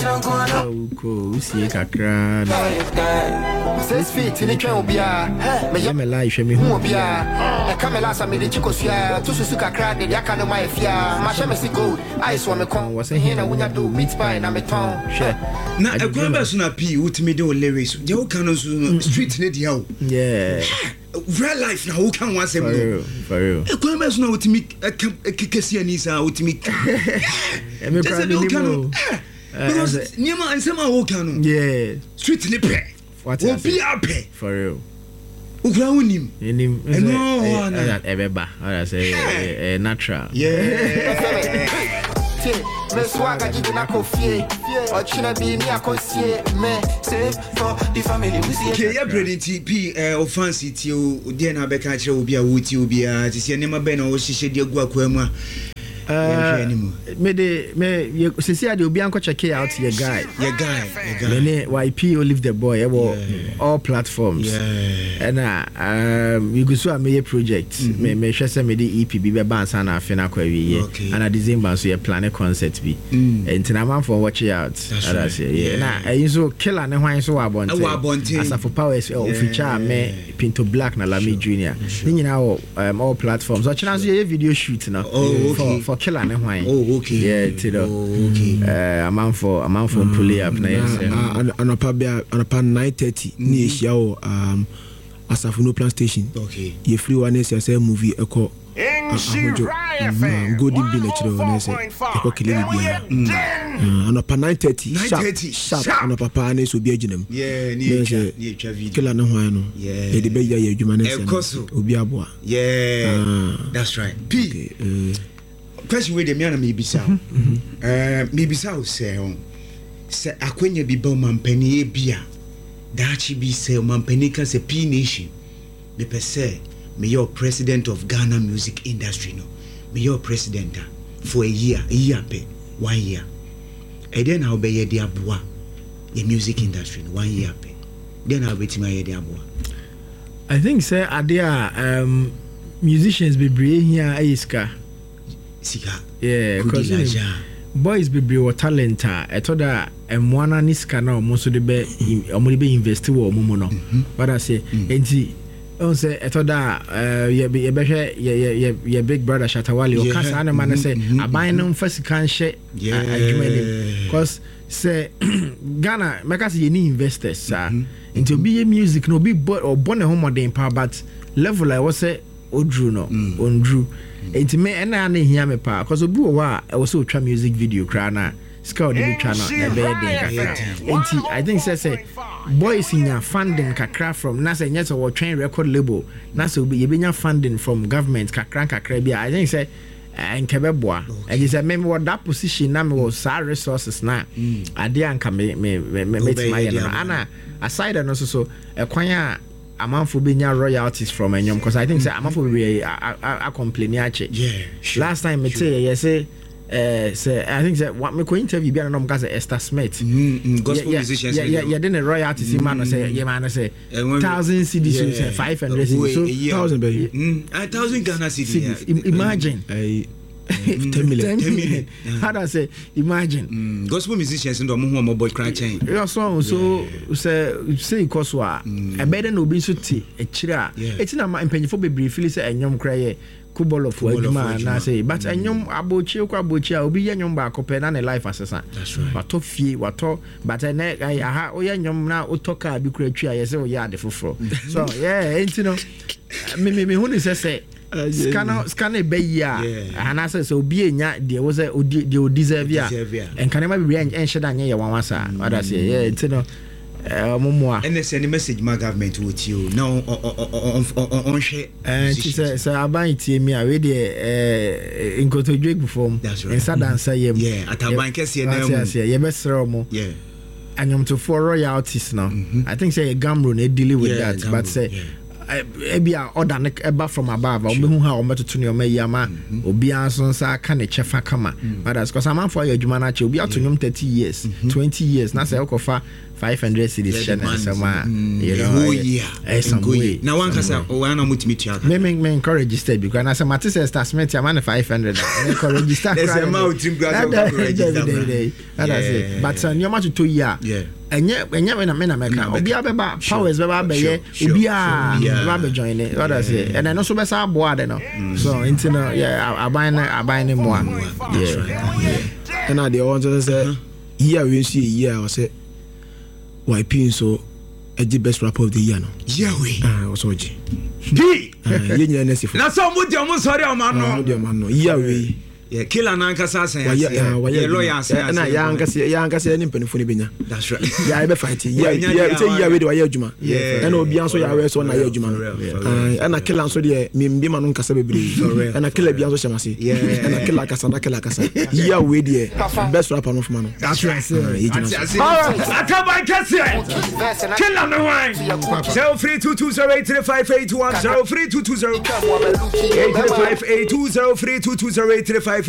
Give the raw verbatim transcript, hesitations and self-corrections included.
Ko usie kakra. Six feet in the train obia. Me yame la ihwe me hu obia. E kamela sa me de chikosia. To susu kakra de aka no my fia. Ma she me si gold. I so me kon. Was here na wunya do meat pie na me ton. Sure. Na e kwa ba so na pi utimi de o lyrics. Je o kan so street ne dia o. Yeah. Real life na o kan wan say mo. For real. E kwa ba so na utimi kekesi ani sa utimi. E me kwa ni mo. Because Nima and Sama Wokano, yeah, street nipper. What will be up for real? Ukraunim, in him, and no, Ebeba, I say natural. Yeah. Me swaga jidi na kofie ochina bi ni akosie me say for the family we see ke ya breeding T P offense ti o de na be ka kire obi a wo ti obi a ti se nema be na wo hihye de agu akwamu Uh, me de me sisi ade obi anko check out your guy your guy your guy me Y P Olive the boy yeah. all platforms yeah. And uh, um you go so a project mm-hmm. me me hwese me de E P bi be ban sa na afi na kwa wi okay. And at December so you plan a concert bi mm. And na man for watch it out that's right. Right. Yeah na e so killer ne hwan so wa bonte as for powers o feature me Pinto Black na Lami Junior ni nyina um, all platforms so china so video shoot na oh, okay. for, for killer ne hwan oh okay yeah tido oh, okay uh, a man for a man for mm. pull up na yes anapa bia anapa nine thirty ni ehia o um Asafuno Plan Station okay ye free one say movie eko amojo golden bin echiro one say eko kile bia anapa nine thirty sharp anapa pa na so bia ginam yeah ni etwa ni etwa video kila ne hwan no e de be ya ya adwuma na say obi aboa yeah that's right P okay, uh, question with the me na me bisa eh me bisa o say on say akwanya bi ba mampani e bia dachi bi say mampani ka say P Nation me per say me your president of Ghana music industry no me your president for a year a year pe one year e then how be ye dia boa the music industry no one year pe then how be tima ye dia boa I think say adia um musicians be bring here iska sika yeah because you know, boys be bring what talent e to da emwana ni sika na omo so de be omo be invest wo omo no but I say enti on say e to da ye be be ye ye big brother Shatawale o kasa na man say aban no mfa sika nhye adwuma ni because say Ghana make us ye ni investors sa enti obi ye music no obi or born a home modern power but level I was say odru no ondru enti me ena na hia me pa cause obi wo wa e wo so twa music video kra na ska odi twa na e be den kakra enti I think say say boys in your funding kakra from na say nyese wo twen record label na say obi ye benya funding from government kakra kakra bia I think say enkebeboa and say me what that position na me was sa resources na ade anka me me me me me ana aside no so so e kwan a amanfo benya royalties from enyom because I think say amanfo be a complain ache yeah sure, last time me say you say uh say I think say what me ko interview bi na no mka say Esther Smith mm, gospel yeah, musicians yeah yeah yeah then the royalties mm, man say yeah man say one thousand cedis yeah, five hundred cedis so one thousand baby mm, one thousand Ghana cedis yeah. Imagine I ten million ten million how do I say imagine mm, gospel musicians ndo mo ho mo boy cry chain yeah so so say say cause wa e be den obi so ti e kire a eti na mpanyifo bebre feel say enyom kra ye kubolo for adwuma na say but enyom abochi kwa abochi a obi ye nyom ba akopɛ na ne life asesa wato fie wato but na aha o ye nyom na otoka bi kura twa ye say o ye ade foforo so yeah enti no me me me hu ni say say scanner scanner be ya and I say so be nya there was a the deserve ya and can never be en sheda nya ye wanwasa what I say yeah enti no momoa and send message my government with you now on share and she say say aban tie me a we dey inkoto dweg before in sadan say yem yeah ataban kese na mu ye be sere mo yeah anyom to for royalties now I think say Gamro na deal with that but say ebia order ne eba from above omehu ha ometutu ne omeyama obi anso nsa ka ne chefa kama but as cause am for your adwuma na che obi atonyom thirty years twenty years na say okofa five hundred cedis share sama you know eh some way na one kasa one na mutimi tua me me me encourage register because na say Matisse Star Smith am na five hundred me encourage register there's a mouth team go register that's it but you want to year enye enye we na me na meka obi abeba powers beba abeye obi a beba be join it what I say and then also be say aboa de no so into no yeah aban na aban ne mo yeah and I dey want to say here we see here I say why pin so the best rapper of the year no yeah we ah also ji di ye nyina na sifo na so mo di omo sorry o ma no mo di omo no here we yeah killer na nkasa asan ya yeah lawyer asan na ya nkasa ya nkasa ni mpanifo ni benya that's right ya e be fight ya ya say ya we dey wa ya adwuma na obi anso ya we so na ya adwuma ah na killer anso dey mimbi ma no nkasa bebre na killer bi anso shemase na killer kasa na killer kasa ya we dey best rapper no fuma no that's right akaba kase killer no wine zero three two two zero eight three five eight one zero three two two zero eight three five eight two zero three two two zero eight three five